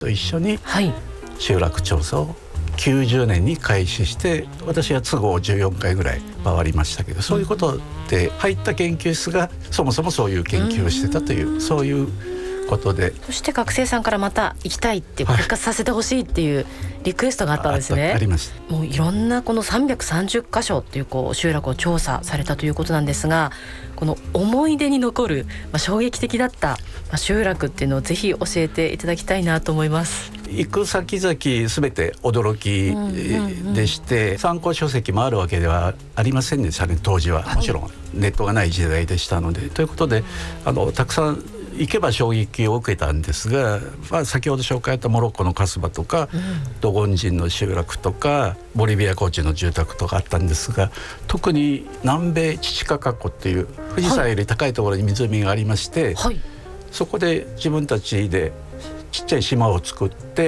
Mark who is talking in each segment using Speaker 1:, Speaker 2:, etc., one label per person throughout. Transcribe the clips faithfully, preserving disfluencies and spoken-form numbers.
Speaker 1: と一緒に集落調査をきゅうじゅうねんに開始して、私は都合じゅうよんかいぐらい回りましたけど、そういうことで入った研究室がそもそもそういう研究をしてたという、そういうことで、
Speaker 2: そして学生さんからまた行きたいって復活させてほしいっていうリクエストがあったんですね。
Speaker 1: あ, あ, ありました。
Speaker 2: もういろんなこのさんびゃくさんじゅっかしょっていう、こう集落を調査されたということなんですが、この思い出に残る、まあ、衝撃的だった、まあ、集落っていうのをぜひ教えていただきたいなと思います。
Speaker 1: 行く先々全て驚きでして、うんうんうん、参考書籍もあるわけではありませんでしたね、当時は。もちろんネットがない時代でしたので、ということであのたくさん行けば衝撃を受けたんですが、まあ、先ほど紹介したモロッコのカスバとか、うん、ドゴン人の集落とかボリビア高地の住宅とかあったんですが、特に南米チチカカ湖っていう富士山より高いところに湖がありまして、はい、そこで自分たちでちっちゃい島を作って、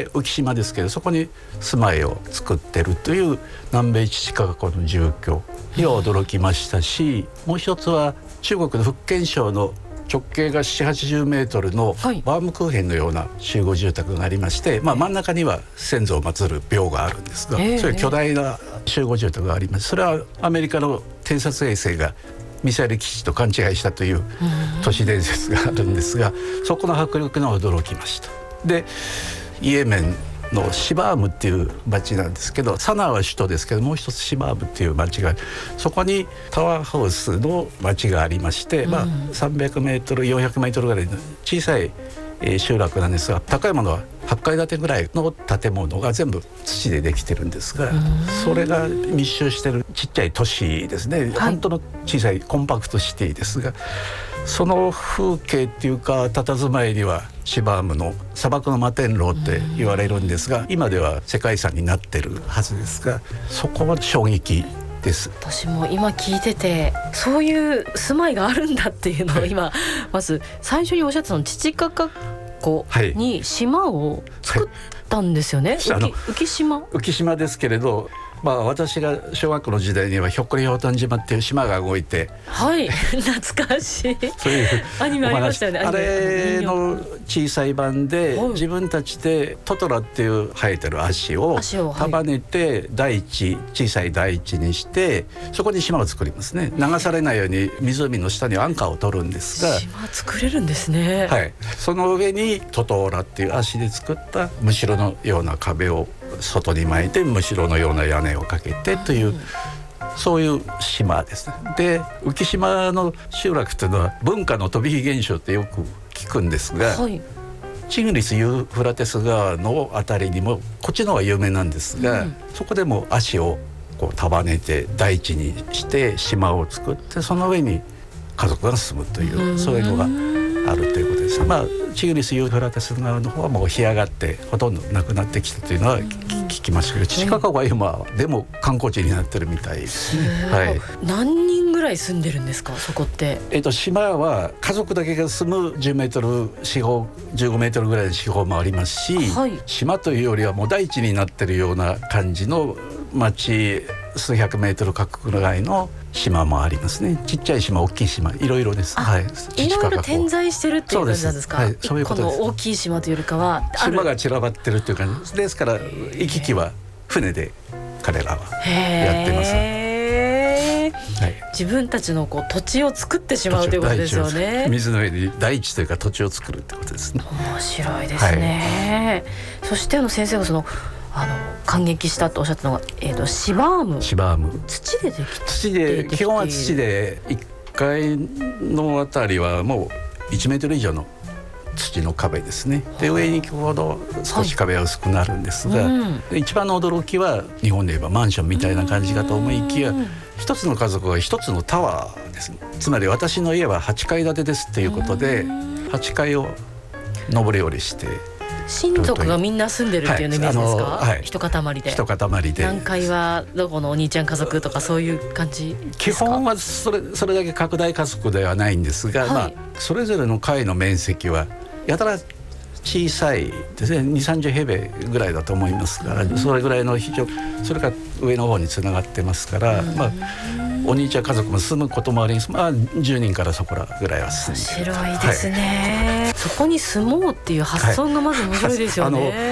Speaker 1: 浮島ですけどそこに住まいを作ってるという南米チチカカ湖の住居に驚きましたし、もう一つは中国の福建省の直径がななじゅう、はちじゅうメートルのバームクーヘンのような集合住宅がありまして、まあ、真ん中には先祖を祀る廟があるんですが、そういう巨大な集合住宅があります。それはアメリカの偵察衛星がミサイル基地と勘違いしたという都市伝説があるんですが、そこの迫力に驚きました。で、イエメンのシバームっていう町なんですけど、サナーは首都ですけど、もう一つシバームっていう町が、そこにタワーハウスの町がありまして、うん、まあ、さんびゃくメートルよんひゃくメートルぐらいの小さい、えー、集落なんですが、高いものははちかい建てぐらいの建物が全部土でできてるんですが、それが密集してるちっちゃい都市ですね、はい、本当の小さいコンパクトシティですが、その風景っていうか佇まいにはシバームの砂漠の摩天楼って言われるんですが、今では世界遺産になってるはずですが、そこは衝撃です。
Speaker 2: 私も今聞いてて、そういう住まいがあるんだっていうのを今、はい、まず最初におっしゃってたの、チチカカ湖に島を作ったんですよね、はいはい、浮島
Speaker 1: 浮島ですけれど、まあ、私が小学校の時代にはひょっこりひょうたん島っていう島が動いて、
Speaker 2: はい懐かしいそういうアニメありましたよね。
Speaker 1: あれの小さい版で、自分たちでトトラっていう生えてる足を束ねて大地、小さい大地にして、そこに島を作りますね。流されないように湖の下にアンカーを取るんですが、
Speaker 2: 島作れるんですね。
Speaker 1: はい、その上にトトラっていう足で作ったむしろのような壁を外に巻いて、むしろのような屋根をかけてという、うん、そういう島ですね。で、浮島の集落というのは文化の飛び火現象ってよく聞くんですが、はい、チグリス・ユーフラテス川のあたりにもこっちの方が有名なんですが、うん、そこでも足をこう束ねて大地にして島を作って、その上に家族が住むという、うん、そういうのがあるということです。まあ、チグリス・ユーフラテス川の方はもう干上がってほとんどなくなってきたというのは聞きましたけど、チチカカ湖は今でも観光地になってるみたいですね。はい、
Speaker 2: 何人ぐらい住んでるんですか、そこって。
Speaker 1: えーと、島は家族だけが住むじゅうメートル四方、じゅうごメートルぐらいの四方もありますし、はい、島というよりはもう大地になってるような感じの町、数百メートル角ぐらいの島もありますね。ちっちゃい島、大きい島、いろいろです。はい、
Speaker 2: いろいろ点在してるっていう感じなんですか。
Speaker 1: そうです、はい、そういうことです。
Speaker 2: この大きい島というよりかは
Speaker 1: 島が散らばってるっていう感じです。ですから行き来は船で彼らはやってます。
Speaker 2: はい、自分たちのこう土地を作ってしまうということですよね。
Speaker 1: 水の上に大地というか土地を作るってことですね。
Speaker 2: 面白いですね。はい、そしてあの先生がそのあの感激したとおっしゃったのが、えーと、シバーム。
Speaker 1: シバーム。
Speaker 2: 土でできて
Speaker 1: 土で、基本は土で、いっかいのあたりはもういちメートル以上の土の壁ですね。で、上に行くほど少し壁は薄くなるんですが、はい、うん、一番の驚きは日本で言えばマンションみたいな感じかと思いきや、一つの家族が一つのタワーですね。つまり私の家ははちかい建てですっていうことで、はちかいを上り下りして、
Speaker 2: 親族がみんな住んでるっていうイメージですか。はい、一塊で
Speaker 1: 一塊で、
Speaker 2: 何階はどこのお兄ちゃん家族とかそういう感じですか。
Speaker 1: 基本はそれ、それだけ拡大家族ではないんですが、はい、まあ、それぞれの階の面積はやたら小さいですね。にじゅう、さんじゅう平米ぐらいだと思いますから、うん、それぐらいの非常、それから上の方につながってますから、うん、まあ、お兄ちゃん家族も住むこともあります。まあ、じゅうにんからそこらぐらいは住んでる。
Speaker 2: 面白いですね。はいそこに住もうっていう発想がまず面白いですよね。
Speaker 1: はい、あの